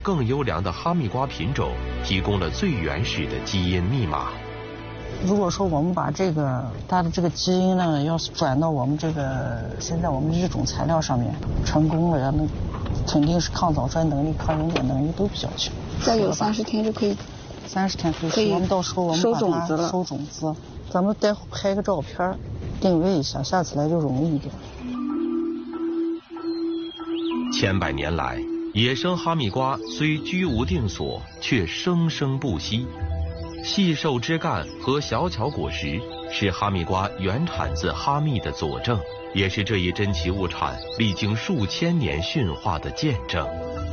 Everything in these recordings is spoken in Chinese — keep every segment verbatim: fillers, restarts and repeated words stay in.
更优良的哈密瓜品种提供了最原始的基因密码。 如果说我们把这个它的这个基因呢，要是转到我们这个现在我们日种材料上面，成功了，那肯定是抗早衰能力、抗溶解能力都比较强。 再有三十天就可以， 三十天可以，可以我们到时候我们收种子了， 收种子。咱们待会拍个照片，定位一下，下次来就容易一点。 千百年来，野生哈密瓜虽居无定所，却生生不息。细瘦枝干和小巧果实是哈密瓜原产自哈密的佐证，也是这一珍奇物产历经数千年驯化的见证。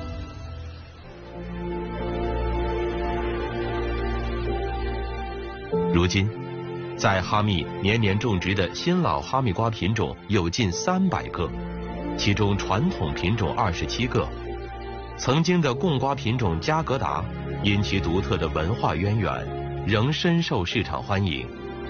如今，在哈密年年种植的新老哈密瓜品种有近三百个，其中传统品种二十七个。曾经的贡瓜品种加格达，因其独特的文化渊源，仍深受市场欢迎。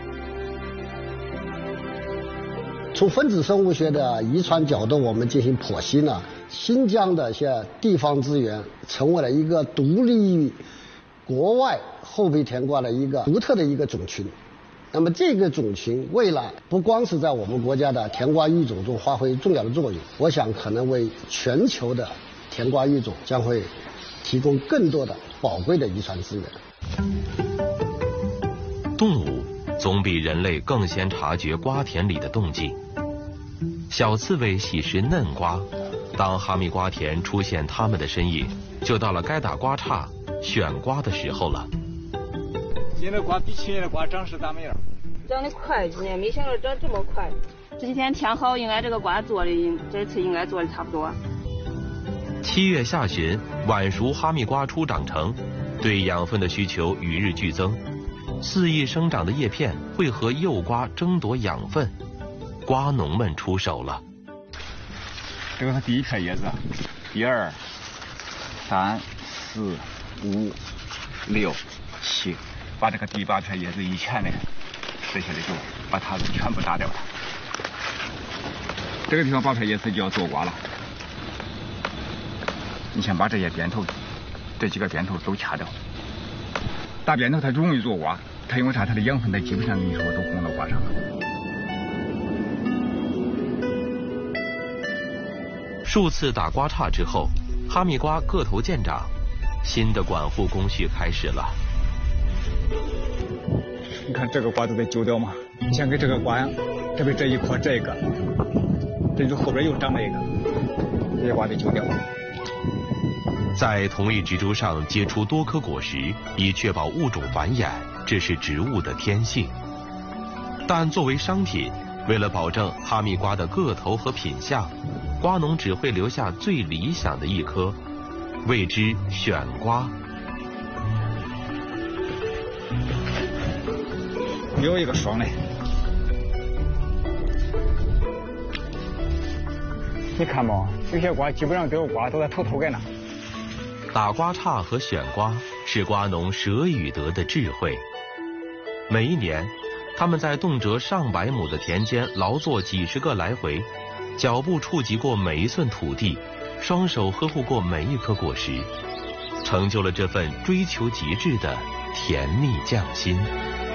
从分子生物学的遗传角度，我们进行剖析呢，新疆的一些地方资源成为了一个独立于国外后备甜瓜的一个独特的一个种群。那么这个种群未来不光是在我们国家的甜瓜育种中发挥重要的作用，我想可能为全球的甜瓜育种将会提供更多的宝贵的遗传资源。 动物总比人类更先察觉瓜田里的动静。小刺猬喜食嫩瓜，当哈密瓜田出现它们的身影，就到了该打瓜叉选瓜的时候了。 现在瓜比去年的瓜长势咋么样？ 长得快，今年没想到长这么快。这几天天好，应该这个瓜做的，这次应该做的差不多。 七月下旬，晚熟哈密瓜初长成，对养分的需求与日俱增，肆意生长的叶片会和幼瓜争夺养分，瓜农们出手了。 这个是第一片叶子，一二三四五六七，把这个第八片叶子一全的撕下来，就把它全部打掉了。这个地方八片叶子就要做瓜了。你先把这些边头，这几个边头都掐掉。大边头它容易做瓜，它因为啥？它的养分它基本上跟你说都供到瓜上了。 数次打瓜叉之后，哈密瓜个头渐长，新的管护工序开始了。 你看这个瓜都得揪掉嘛，你先给这个瓜呀，特别这一颗这个，这就后边又长了一个，这些瓜得揪掉。 在同一植株上结出多颗果实，以确保物种繁衍，这是植物的天性。但作为商品，为了保证哈密瓜的个头和品相，瓜农只会留下最理想的一颗，谓之选瓜。 有一个双的，你看嘛，有些瓜基本上这个瓜都在头头干呢。 打瓜叉和选瓜是瓜农舍与得的智慧。每一年，他们在动辄上百亩的田间劳作几十个来回，脚步触及过每一寸土地，双手呵护过每一颗果实，成就了这份追求极致的甜蜜匠心。